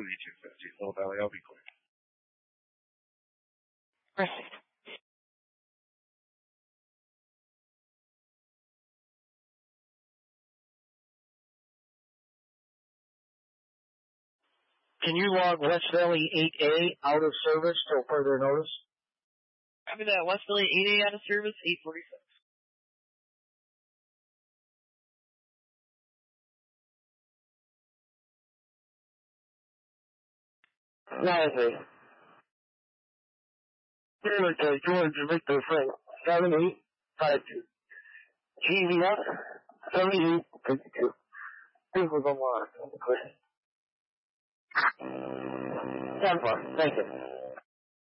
250. Little Valley, I'll be quick. Perfect. Can you log West Valley 8A out of service till further notice? Copy that. West Valley 8A out of service, 846. Lively. Territory, George Victor Frank, 7852. GVF, 7852. People go on. Clear. 10-4. Thank you.